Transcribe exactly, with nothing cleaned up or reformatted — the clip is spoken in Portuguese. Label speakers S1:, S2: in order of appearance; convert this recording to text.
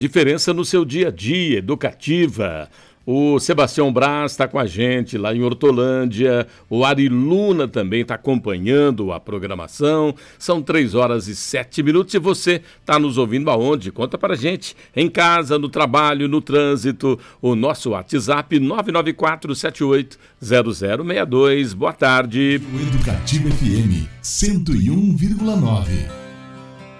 S1: Diferença no seu dia a dia, educativa. O Sebastião Braz está com a gente lá em Hortolândia, o Ari Luna também está acompanhando a programação. São três horas e sete minutos e você está nos ouvindo aonde? Conta para a gente, em casa, no trabalho, no trânsito. O nosso WhatsApp nove nove quatro sete oito zero zero seis dois. Boa tarde.
S2: O Educativo F M cento e um vírgula nove.